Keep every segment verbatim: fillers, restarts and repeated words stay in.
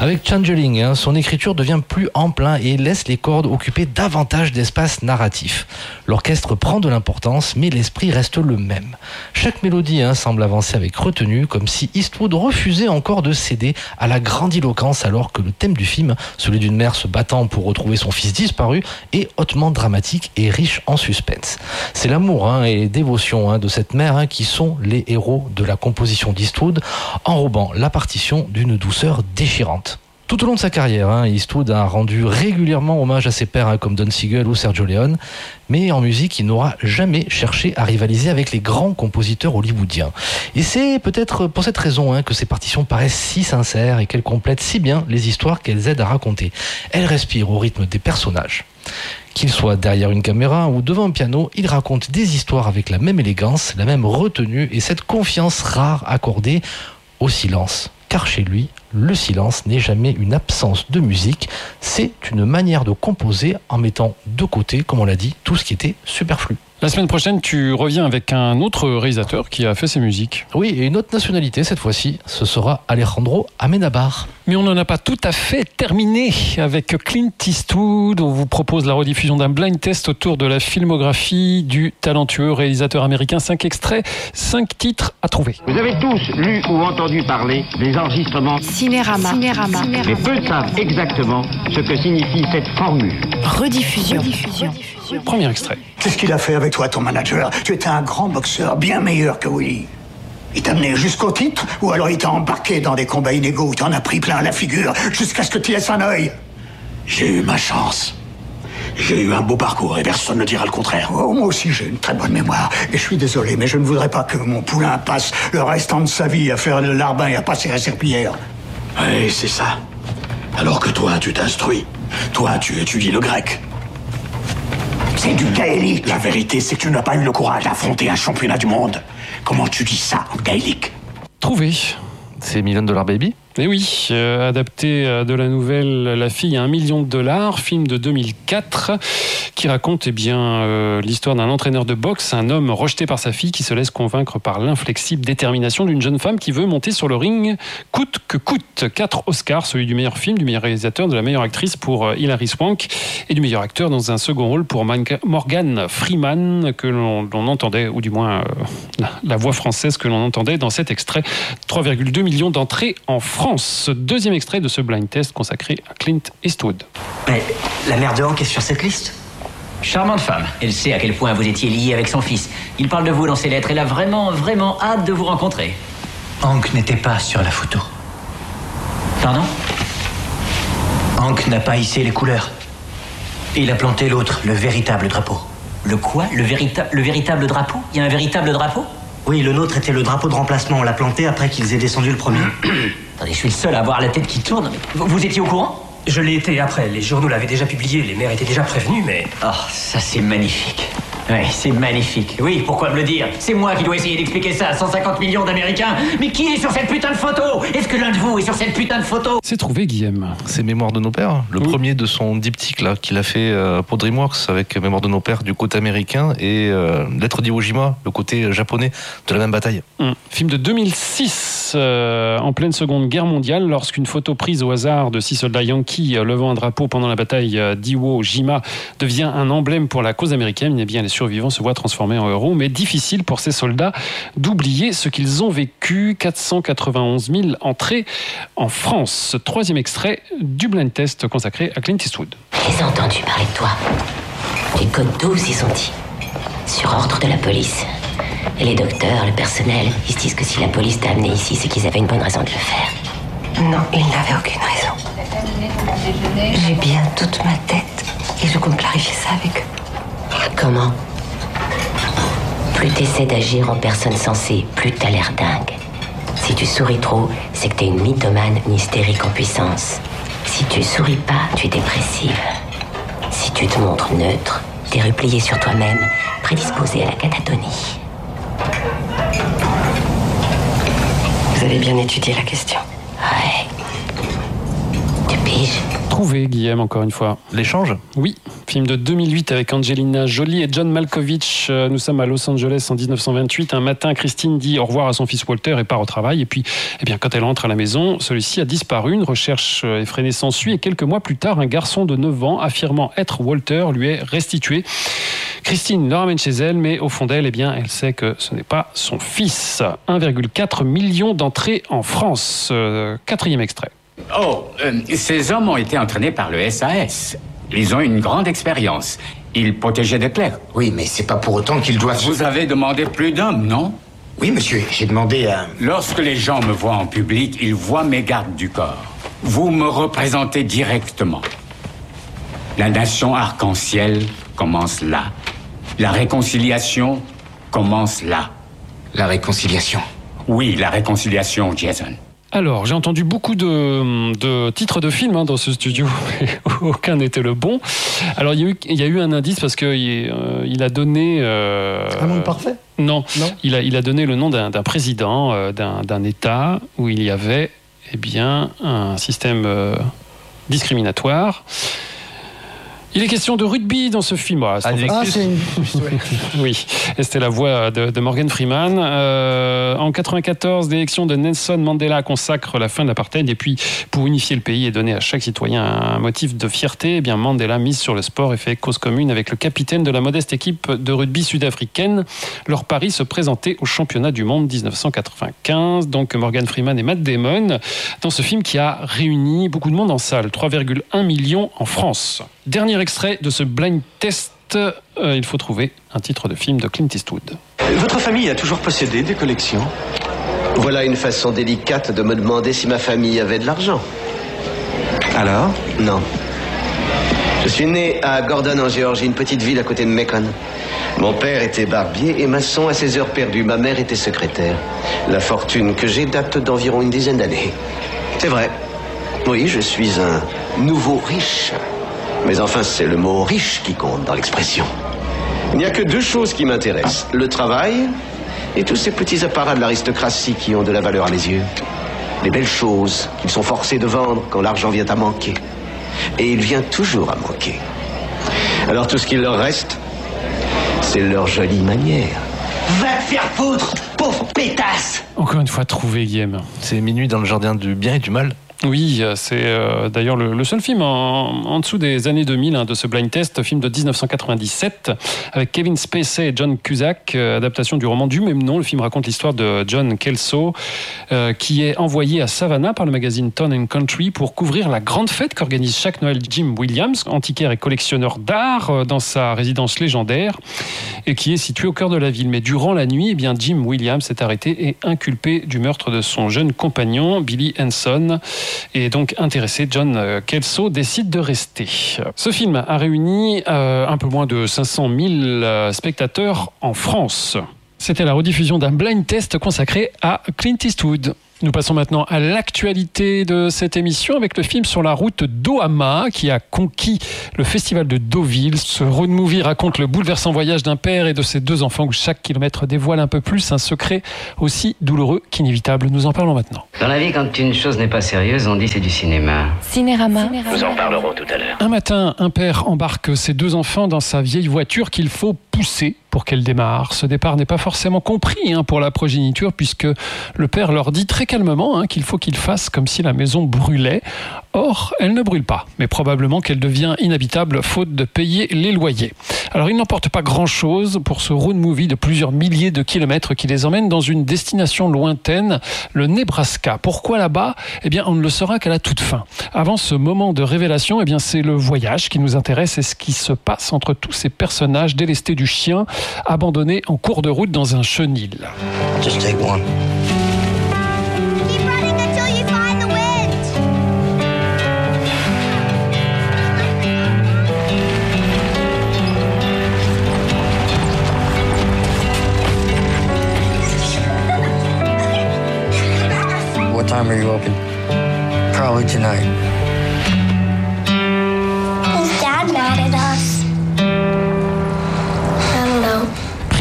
Avec Changeling, hein, son écriture devient plus ample hein, et laisse les cordes occuper davantage d'espace narratif. L'orchestre prend de l'importance, mais l'esprit reste le même. Chaque mélodie hein, semble avancer avec retenue, comme si Eastwood refusait encore de céder à la grandiloquence, alors que le thème du film, celui d'une mère se battant pour retrouver son fils disparu, est hautement dramatique et riche en suspense. C'est l'amour hein, et dévotion hein, de cette mère hein, qui sont les héros de la composition d'Eastwood, enrobant la partition d'une douceur déchirante. Tout au long de sa carrière, hein, Eastwood a rendu régulièrement hommage à ses pairs hein, comme Don Siegel ou Sergio Leone, mais en musique, il n'aura jamais cherché à rivaliser avec les grands compositeurs hollywoodiens. Et c'est peut-être pour cette raison hein, que ses partitions paraissent si sincères et qu'elles complètent si bien les histoires qu'elles aident à raconter. Elles respirent au rythme des personnages. Qu'il soit derrière une caméra ou devant un piano, il raconte des histoires avec la même élégance, la même retenue et cette confiance rare accordée au silence. Car chez lui, le silence n'est jamais une absence de musique, c'est une manière de composer en mettant de côté, comme on l'a dit, tout ce qui était superflu. La semaine prochaine, tu reviens avec un autre réalisateur qui a fait ses musiques. Oui, et une autre nationalité cette fois-ci, ce sera Alejandro Amenábar. Mais on n'en a pas tout à fait terminé avec Clint Eastwood. On vous propose la rediffusion d'un blind test autour de la filmographie du talentueux réalisateur américain. Cinq extraits, cinq titres à trouver. Vous avez tous lu ou entendu parler des enregistrements Cinérama. Cinérama. Mais peu savent exactement ce que signifie cette formule. Rediffusion. Rediffusion. Premier extrait. Qu'est-ce qu'il a fait avec toi, ton manager? Tu étais un grand boxeur, bien meilleur que Willy. Il t'a mené jusqu'au titre, ou alors il t'a embarqué dans des combats inégaux où t'en as pris plein la figure, jusqu'à ce que tu laisses un œil? J'ai eu ma chance. J'ai eu un beau parcours et personne ne dira le contraire. Oh, moi aussi j'ai une très bonne mémoire. Et je suis désolé, mais je ne voudrais pas que mon poulain passe le restant de sa vie à faire le larbin et à passer la serpillière. Oui, c'est ça. Alors que toi, tu t'instruis. Toi, tu étudies le grec. C'est du gaélique. La vérité, c'est que tu n'as pas eu le courage d'affronter un championnat du monde. Comment tu dis ça en gaélique? Trouvé. C'est Million Dollar Baby. Et oui, euh, adapté de la nouvelle La fille à un million de dollars, film de deux mille quatre, qui raconte eh bien, euh, l'histoire d'un entraîneur de boxe, un homme rejeté par sa fille qui se laisse convaincre par l'inflexible détermination d'une jeune femme qui veut monter sur le ring coûte que coûte. Quatre Oscars, celui du meilleur film, du meilleur réalisateur, de la meilleure actrice pour euh, Hilary Swank et du meilleur acteur dans un second rôle pour Morgan Freeman, que l'on, l'on entendait, ou du moins euh, la, la voix française que l'on entendait dans cet extrait. trois virgule deux millions d'entrées en France. France. Deuxième extrait de ce blind test consacré à Clint Eastwood. Mais la mère de Hank est sur cette liste? Charmante femme. Elle sait à quel point vous étiez lié avec son fils. Il parle de vous dans ses lettres. Elle a vraiment, vraiment hâte de vous rencontrer. Hank n'était pas sur la photo. Pardon? Hank n'a pas hissé les couleurs. Il a planté l'autre, le véritable drapeau. Le quoi? Le, vérita- le véritable drapeau? Il y a un véritable drapeau? Oui, le nôtre était le drapeau de remplacement. On l'a planté après qu'ils aient descendu le premier. Attendez, je suis le seul à avoir la tête qui tourne. Vous, vous étiez au courant? Je l'ai été après. Les journaux l'avaient déjà publié. Les maires étaient déjà prévenus, mais... Oh, ça c'est magnifique. Oui, c'est magnifique. Oui, pourquoi me le dire? C'est moi qui dois essayer d'expliquer ça à cent cinquante millions d'Américains. Mais qui est sur cette putain de photo? Est-ce que l'un de vous est sur cette putain de photo? C'est trouvé, Guillaume. C'est Mémoire de nos pères, le oui. premier de son diptyque là, qu'il a fait euh, pour DreamWorks avec Mémoire de nos pères du côté américain et euh, Lettre d'Iwo Jima, le côté japonais de la même bataille. Mmh. Film de deux mille six, euh, en pleine Seconde Guerre mondiale, lorsqu'une photo prise au hasard de six soldats yankees euh, levant un drapeau pendant la bataille euh, d'Iwo Jima devient un emblème pour la cause américaine. Eh bien, les survivants se voient transformés en héros, mais difficile pour ces soldats d'oublier ce qu'ils ont vécu. quatre cent quatre-vingt-onze mille entrées en France. Troisième extrait du blind test consacré à Clint Eastwood. J'ai entendu parler de toi. Du code douze, ils ont dit. Sur ordre de la police. Et les docteurs, le personnel, ils se disent que si la police t'a amené ici, c'est qu'ils avaient une bonne raison de le faire. Non, ils n'avaient aucune raison. J'ai bien toute ma tête et je compte clarifier ça avec eux. Comment? Plus t'essaies d'agir en personne sensée, plus t'as l'air dingue. Si tu souris trop, c'est que t'es une mythomane, une hystérique en puissance. Si tu souris pas, tu es dépressive. Si tu te montres neutre, t'es replié sur toi-même, prédisposé à la catatonie. Vous avez bien étudié la question. Ouais. Tu piges? Trouvé, Guillaume, encore une fois. L'échange ? Oui, film de deux mille huit avec Angelina Jolie et John Malkovich. Nous sommes à Los Angeles en dix-neuf cent vingt-huit. Un matin, Christine dit au revoir à son fils Walter et part au travail. Et puis, eh bien, quand elle rentre à la maison, celui-ci a disparu. Une recherche effrénée s'ensuit. Et quelques mois plus tard, un garçon de neuf ans, affirmant être Walter, lui est restitué. Christine le ramène chez elle, mais au fond d'elle, eh bien, elle sait que ce n'est pas son fils. un virgule quatre million d'entrées en France. Euh, quatrième extrait. Oh, euh, ces hommes ont été entraînés par le S A S. Ils ont une grande expérience. Ils protégeaient des clercs. Oui, mais c'est pas pour autant qu'ils doivent... Vous avez demandé plus d'hommes, non? Oui, monsieur, j'ai demandé à... Lorsque les gens me voient en public, ils voient mes gardes du corps. Vous me représentez directement. La nation arc-en-ciel commence là. La réconciliation commence là. La réconciliation? Oui, la réconciliation, Jason. Alors, j'ai entendu beaucoup de, de titres de films hein, dans ce studio, mais aucun n'était le bon. Alors, il y a eu, il y a eu un indice parce qu'il euh, il a donné... Euh, un monde parfait ? Non, non. Il, a, il a donné le nom d'un, d'un président, euh, d'un, d'un État où il y avait eh bien, un système euh, discriminatoire. Il est question de rugby dans ce film. Ah, ah, c'est une... Oui, et c'était la voix de, de Morgan Freeman. Euh, en quatre-vingt-quatorze, l'élection de Nelson Mandela consacre la fin de l'apartheid. Et puis, pour unifier le pays et donner à chaque citoyen un motif de fierté, eh bien Mandela mise sur le sport et fait cause commune avec le capitaine de la modeste équipe de rugby sud-africaine. Leur pari se présentait au championnat du monde dix-neuf cent quatre-vingt-quinze. Donc Morgan Freeman et Matt Damon dans ce film qui a réuni beaucoup de monde en salle. trois virgule un millions en France. Dernier extrait de ce blind test, euh, il faut trouver un titre de film de Clint Eastwood. Votre famille a toujours possédé des collections? Voilà une façon délicate de me demander si ma famille avait de l'argent. Alors? Non. Je suis né à Gordon en Géorgie, une petite ville à côté de Macon. Mon père était barbier et maçon à ses heures perdues. Ma mère était secrétaire. La fortune que j'ai date d'environ une dizaine d'années. C'est vrai. Oui, je suis un nouveau riche. Mais enfin, c'est le mot riche qui compte dans l'expression. Il n'y a que deux choses qui m'intéressent. Le travail et tous ces petits apparats de l'aristocratie qui ont de la valeur à mes yeux. Les belles choses qu'ils sont forcés de vendre quand l'argent vient à manquer. Et il vient toujours à manquer. Alors tout ce qu'il leur reste, c'est leur jolie manière. Va te faire foutre, pauvre pétasse! Encore une fois trouvé, Guillaume. C'est Minuit dans le jardin du bien et du mal. Oui, c'est euh, d'ailleurs le, le seul film en, en dessous des années deux mille hein, de ce blind test, film de dix-neuf cent quatre-vingt-dix-sept avec Kevin Spacey et John Cusack, euh, adaptation du roman du même nom. Le film raconte l'histoire de John Kelso euh, qui est envoyé à Savannah par le magazine Town and Country pour couvrir la grande fête qu'organise chaque Noël Jim Williams, antiquaire et collectionneur d'art, euh, dans sa résidence légendaire et qui est située au cœur de la ville. Mais durant la nuit, eh bien, Jim Williams est arrêté et inculpé du meurtre de son jeune compagnon, Billy Henson. Et donc intéressé, John Kelso décide de rester. Ce film a réuni euh, un peu moins de cinq cent mille spectateurs en France. C'était la rediffusion d'un blind test consacré à Clint Eastwood. Nous passons maintenant à l'actualité de cette émission avec le film Sur la route d'Ohama qui a conquis le festival de Deauville. Ce road movie raconte le bouleversant voyage d'un père et de ses deux enfants où chaque kilomètre dévoile un peu plus un secret aussi douloureux qu'inévitable. Nous en parlons maintenant. Dans la vie, quand une chose n'est pas sérieuse, on dit c'est du cinéma. Cinérama. Nous en parlerons tout à l'heure. Un matin, un père embarque ses deux enfants dans sa vieille voiture qu'il faut pousser pour qu'elle démarre. Ce départ n'est pas forcément compris hein, pour la progéniture puisque le père leur dit très calmement hein, qu'il faut qu'ils fassent comme si la maison brûlait. Or, elle ne brûle pas, mais probablement qu'elle devient inhabitable faute de payer les loyers. Alors, il n'emporte pas grand-chose pour ce road movie de plusieurs milliers de kilomètres qui les emmène dans une destination lointaine, le Nebraska. Pourquoi là-bas ? Eh bien, on ne le saura qu'à la toute fin. Avant ce moment de révélation, eh bien, c'est le voyage qui nous intéresse et ce qui se passe entre tous ces personnages délestés du chien, abandonnés en cours de route dans un chenil. Just take one. What time are you open? Probably tonight. Is Dad mad at us? I don't know. Prix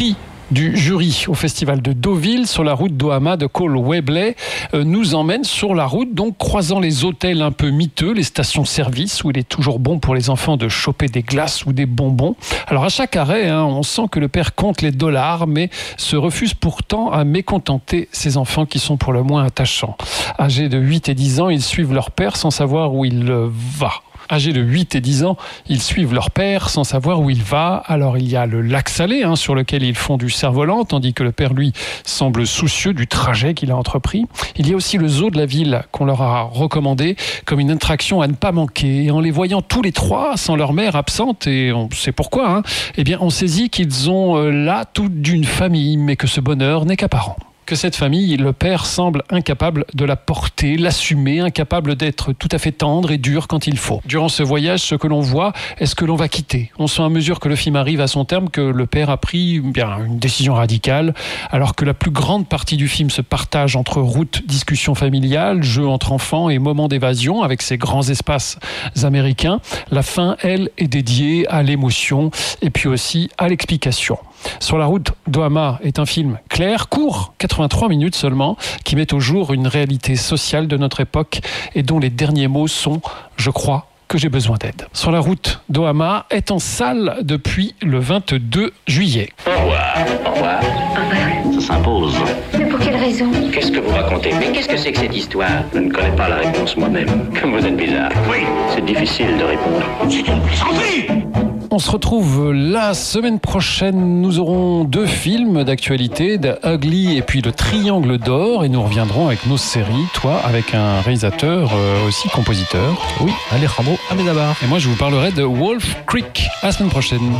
du jury au festival de Deauville sur la route d'Ohama de Cole Webley euh, nous emmène sur la route, donc croisant les hôtels un peu miteux, les stations-service où il est toujours bon pour les enfants de choper des glaces ou des bonbons. Alors à chaque arrêt, hein, on sent que le père compte les dollars, mais se refuse pourtant à mécontenter ses enfants qui sont pour le moins attachants. Âgés de huit et dix ans, ils suivent leur père sans savoir où il va. Âgés de huit et dix ans, ils suivent leur père sans savoir où il va. Alors il y a le lac Salé, hein, sur lequel ils font du cerf-volant, tandis que le père, lui, semble soucieux du trajet qu'il a entrepris. Il y a aussi le zoo de la ville qu'on leur a recommandé comme une attraction à ne pas manquer. Et en les voyant tous les trois, sans leur mère absente, et on sait pourquoi, hein, eh bien on saisit qu'ils ont euh, là tout d'une famille, mais que ce bonheur n'est qu'apparent. Que cette famille, le père semble incapable de la porter, l'assumer, incapable d'être tout à fait tendre et dur quand il faut. Durant ce voyage, ce que l'on voit est ce que l'on va quitter. On sent à mesure que le film arrive à son terme que le père a pris bien, une décision radicale, alors que la plus grande partie du film se partage entre route, discussion familiale, jeux entre enfants et moments d'évasion avec ces grands espaces américains. La fin, elle, est dédiée à l'émotion et puis aussi à l'explication. Sur la route d'Ohama est un film clair, court, quatre-vingt-trois minutes seulement, qui met au jour une réalité sociale de notre époque et dont les derniers mots sont « Je crois que j'ai besoin d'aide ». Sur la route d'Ohama est en salle depuis le vingt-deux juillet. Au revoir, au revoir. Ça s'impose. Mais pour quelle raison? Qu'est-ce que vous racontez? Mais qu'est-ce que c'est que cette histoire? Je ne connais pas la réponse moi-même. Comme vous êtes bizarre. Oui, c'est difficile de répondre. C'est une plaisanterie! On se retrouve la semaine prochaine. Nous aurons deux films d'actualité, The Ugly et puis Le Triangle d'Or. Et nous reviendrons avec nos séries, toi avec un réalisateur euh, aussi compositeur. Oui, Alejandro Amenabar. Et moi je vous parlerai de Wolf Creek. À la semaine prochaine.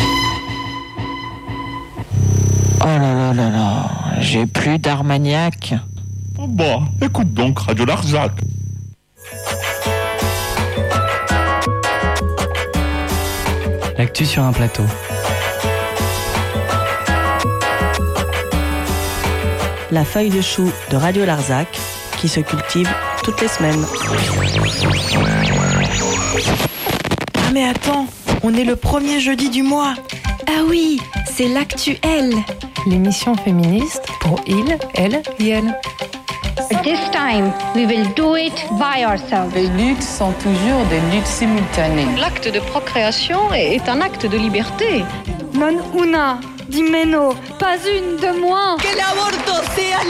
Oh là là là là, j'ai plus d'Armagnac. Oh bah, écoute donc Radio Larzac. L'actu sur un plateau. La feuille de chou de Radio Larzac qui se cultive toutes les semaines. Ah mais attends, on est le premier jeudi du mois. Ah oui, c'est l'actuel. L'émission féministe pour il, elle et elle. This time, we will do it by ourselves. Les luttes sont toujours des luttes simultanées. L'acte de procréation est un acte de liberté. Non una, di meno, pas une de moins. Que l'avorto sea